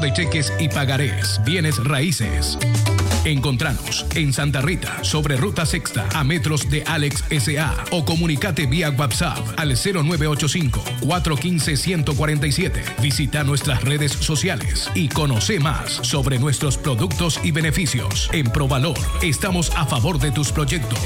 de cheques y pagarés, bienes raíces. Encontranos en Santa Rita, sobre Ruta Sexta, a metros de Alex S.A. o comunicate vía WhatsApp al 0985-415-147. Visita nuestras redes sociales y conoce más sobre nuestros productos y beneficios. En ProValor estamos a favor de tus proyectos.